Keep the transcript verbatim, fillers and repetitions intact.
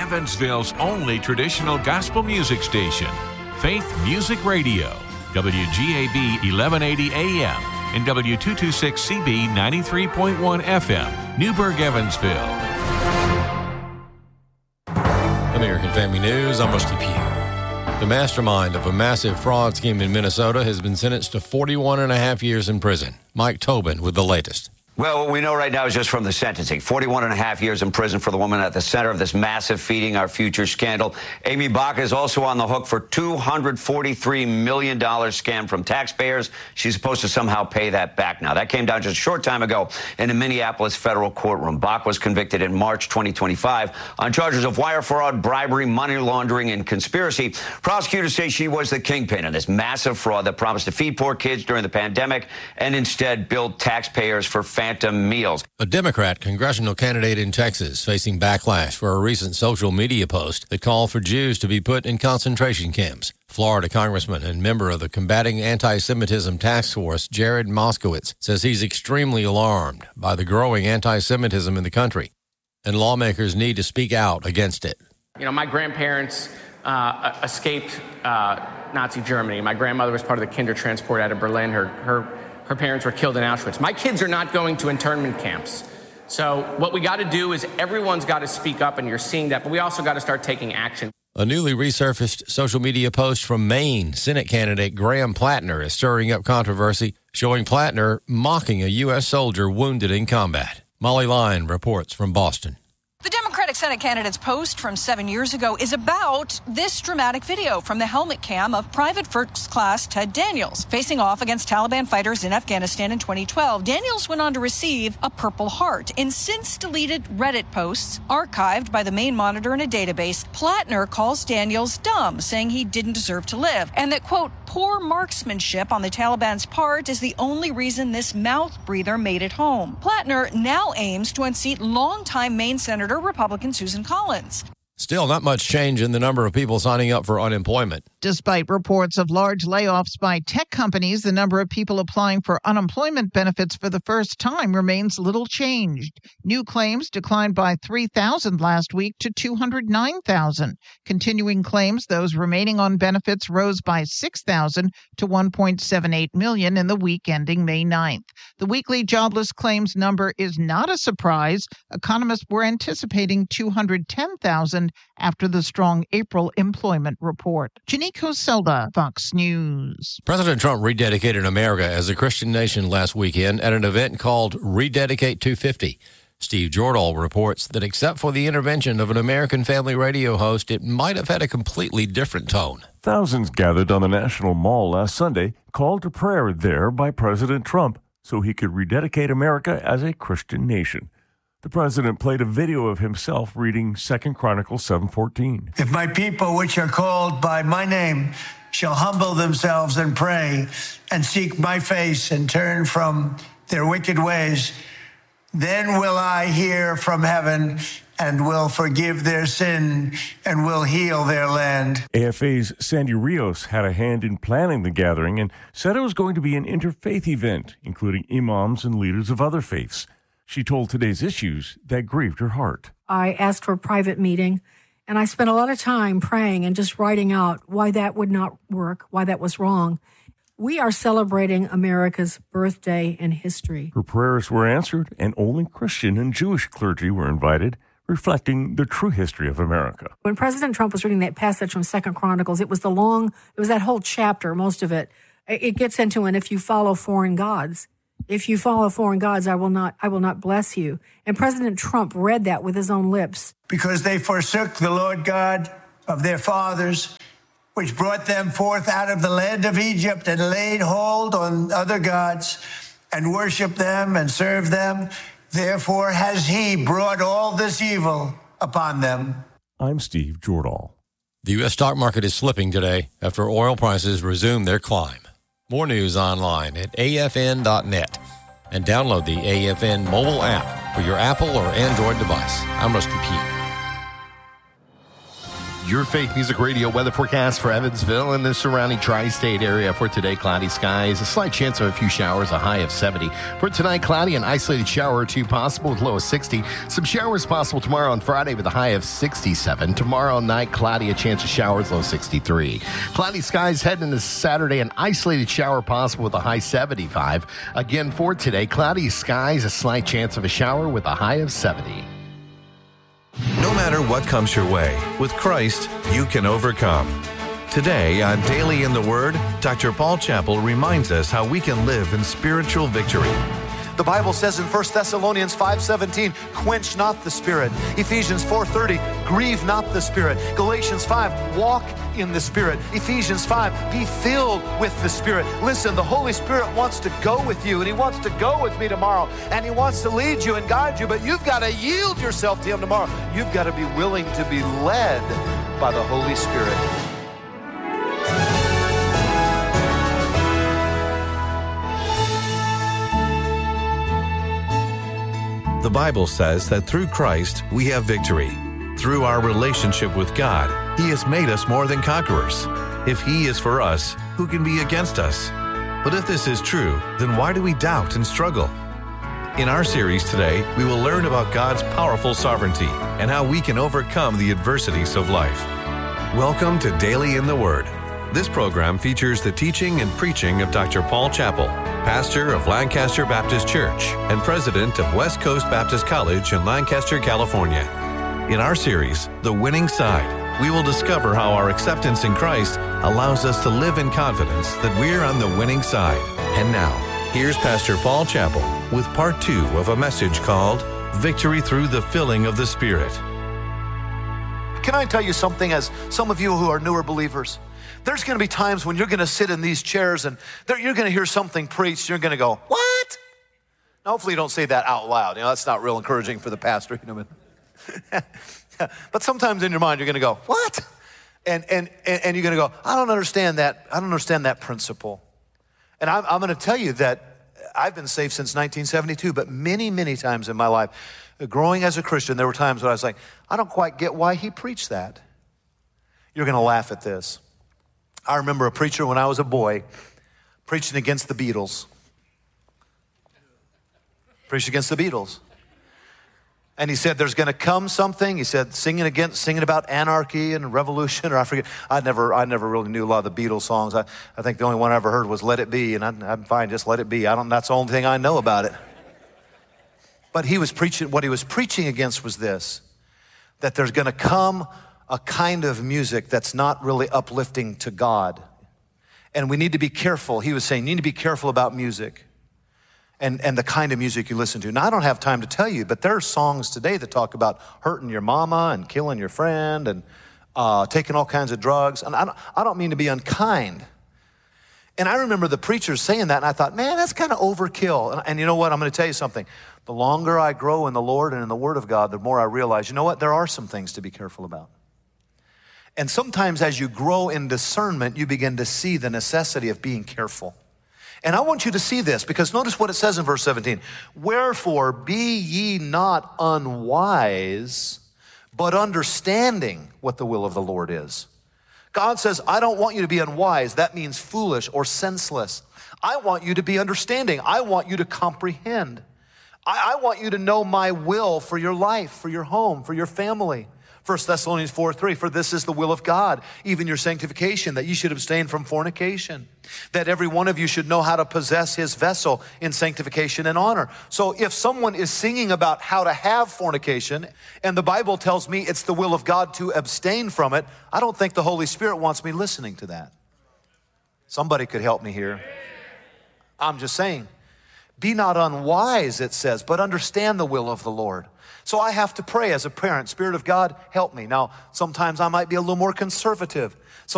Evansville's only traditional gospel music station, Faith Music Radio, W G A B eleven eighty A M and W two twenty-six C B ninety-three point one F M, Newburgh, Evansville. American Family News, I'm Rusty Pugh. The mastermind of a massive fraud scheme in Minnesota has been sentenced to forty-one and a half years in prison. Mike Tobin with the latest. Well, what we know right now is just from the sentencing. forty-one and a half years in prison for the woman at the center of this massive Feeding Our Future scandal. Amy Baca is also on the hook for two hundred forty-three million dollars scam from taxpayers. She's supposed to somehow pay that back now. That came down just a short time ago in a Minneapolis federal courtroom. Baca was convicted in March twenty twenty-five on charges of wire fraud, bribery, money laundering, and conspiracy. Prosecutors say she was the kingpin in this massive fraud that promised to feed poor kids during the pandemic and instead billed taxpayers for family phantom meals. A Democrat congressional candidate in Texas facing backlash for a recent social media post that called for Jews to be put in concentration camps. Florida Congressman and member of the Combating Anti-Semitism Task Force, Jared Moskowitz, says he's extremely alarmed by the growing anti-Semitism in the country, and lawmakers need to speak out against it. You know, my grandparents uh, escaped uh, Nazi Germany. My grandmother was part of the Kindertransport out of Berlin. Her, her Her parents were killed in Auschwitz. My kids are not going to internment camps. So what we got to do is everyone's got to speak up, and you're seeing that, but we also got to start taking action. A newly resurfaced social media post from Maine Senate candidate Graham Plattner is stirring up controversy, showing Plattner mocking a U S soldier wounded in combat. Molly Lyon reports from Boston. The Democratic Senate candidate's post from seven years ago is about this dramatic video from the helmet cam of Private First Class Ted Daniels facing off against Taliban fighters in Afghanistan in twenty twelve. Daniels went on to receive a Purple Heart. In since-deleted Reddit posts archived by the Maine Monitor in a database, Plattner calls Daniels dumb, saying he didn't deserve to live, and that, quote, poor marksmanship on the Taliban's part is the only reason this mouth breather made it home. Plattner now aims to unseat longtime Maine Senator Republican Susan Collins. Still not much change in the number of people signing up for unemployment. Despite reports of large layoffs by tech companies, the number of people applying for unemployment benefits for the first time remains little changed. New claims declined by three thousand last week to two hundred nine thousand. Continuing claims, those remaining on benefits, rose by six thousand to one point seven eight million in the week ending May ninth. The weekly jobless claims number is not a surprise. Economists were anticipating two hundred ten thousand after the strong April employment report. Janique Hoselda, Fox News. President Trump rededicated America as a Christian nation last weekend at an event called Rededicate two fifty. Steve Jordahl reports that except for the intervention of an American Family Radio host, it might have had a completely different tone. Thousands gathered on the National Mall last Sunday, called to prayer there by President Trump so he could rededicate America as a Christian nation. The president played a video of himself reading Second Chronicles seven fourteen. If my people, which are called by my name, shall humble themselves and pray and seek my face and turn from their wicked ways, then will I hear from heaven and will forgive their sin and will heal their land. A F A's Sandy Rios had a hand in planning the gathering and said it was going to be an interfaith event, including imams and leaders of other faiths. She told Today's Issues that grieved her heart. I asked for a private meeting, and I spent a lot of time praying and just writing out why that would not work, why that was wrong. We are celebrating America's birthday and history. Her prayers were answered, and only Christian and Jewish clergy were invited, reflecting the true history of America. When President Trump was reading that passage from Second Chronicles, it was the long, it was that whole chapter, most of it. It gets into, and if you follow foreign gods, if you follow foreign gods, I will not, I will not bless you. And President Trump read that with his own lips. Because they forsook the Lord God of their fathers, which brought them forth out of the land of Egypt, and laid hold on other gods and worshiped them and served them. Therefore has he brought all this evil upon them. I'm Steve Jordahl. The U S stock market is slipping today after oil prices resume their climb. More news online at A F N dot net and download the A F N mobile app for your Apple or Android device. I'm Rusty Pugh. Your Faith Music Radio weather forecast for Evansville and the surrounding tri-state area for today. Cloudy skies, a slight chance of a few showers, a high of seventy. For tonight, cloudy, an isolated shower or two possible with low of sixty. Some showers possible tomorrow on Friday with a high of sixty-seven. Tomorrow night, cloudy, a chance of showers, low sixty-three. Cloudy skies heading into Saturday, an isolated shower possible with a high seventy-five. Again for today, cloudy skies, a slight chance of a shower with a high of seventy. No matter what comes your way, with Christ, you can overcome. Today on Daily in the Word, Doctor Paul Chappell reminds us how we can live in spiritual victory. The Bible says in First Thessalonians five seventeen, quench not the Spirit. Ephesians four thirty, grieve not the Spirit. Galatians five, walk in the Spirit. Ephesians five, be filled with the Spirit. Listen, the Holy Spirit wants to go with you, and He wants to go with me tomorrow, and He wants to lead you and guide you, but you've got to yield yourself to Him tomorrow. You've got to be willing to be led by the Holy Spirit. The Bible says that through Christ, we have victory. Through our relationship with God, He has made us more than conquerors. If He is for us, who can be against us? But if this is true, then why do we doubt and struggle? In our series today, we will learn about God's powerful sovereignty and how we can overcome the adversities of life. Welcome to Daily in the Word. This program features the teaching and preaching of Doctor Paul Chappell, pastor of Lancaster Baptist Church and president of West Coast Baptist College in Lancaster, California. In our series, The Winning Side, we will discover how our acceptance in Christ allows us to live in confidence that we're on the winning side. And now, here's Pastor Paul Chappell with part two of a message called Victory Through the Filling of the Spirit. Can I tell you something, as some of you who are newer believers? There's going to be times when you're going to sit in these chairs and there, you're going to hear something preached. You're going to go, what? Now, hopefully you don't say that out loud. You know, that's not real encouraging for the pastor. You know, but, but sometimes in your mind, you're going to go, what? And, and, and you're going to go, I don't understand that. I don't understand that principle. And I'm, I'm going to tell you that I've been saved since nineteen seventy-two, but many, many times in my life, growing as a Christian, there were times when I was like, I don't quite get why he preached that. You're going to laugh at this. I remember a preacher when I was a boy preaching against the Beatles. Preached against the Beatles. And he said, there's going to come something. He said, singing against, singing about anarchy and revolution, or I forget. I never, I never really knew a lot of the Beatles songs. I, I think the only one I ever heard was Let It Be, and I, I'm fine, just let it be. I don't, that's the only thing I know about it. But he was preaching, what he was preaching against was this, that there's going to come a kind of music that's not really uplifting to God. And we need to be careful. He was saying, you need to be careful about music and, and the kind of music you listen to. Now, I don't have time to tell you, but there are songs today that talk about hurting your mama and killing your friend and uh, taking all kinds of drugs. And I don't, I don't mean to be unkind. And I remember the preachers saying that, and I thought, man, that's kind of overkill. And, and you know what? I'm going to tell you something. The longer I grow in the Lord and in the Word of God, the more I realize, you know what? There are some things to be careful about. And sometimes as you grow in discernment, you begin to see the necessity of being careful. And I want you to see this, because notice what it says in verse seventeen. Wherefore be ye not unwise, but understanding what the will of the Lord is. God says, I don't want you to be unwise. That means foolish or senseless. I want you to be understanding. I want you to comprehend. I, I want you to know my will for your life, for your home, for your family. First Thessalonians four three, for this is the will of God, even your sanctification, that you should abstain from fornication, that every one of you should know how to possess his vessel in sanctification and honor. So if someone is singing about how to have fornication, and the Bible tells me it's the will of God to abstain from it, I don't think the Holy Spirit wants me listening to that. Somebody could help me here. I'm just saying, be not unwise, it says, but understand the will of the Lord. So I have to pray as a parent, Spirit of God, help me. Now, sometimes I might be a little more conservative.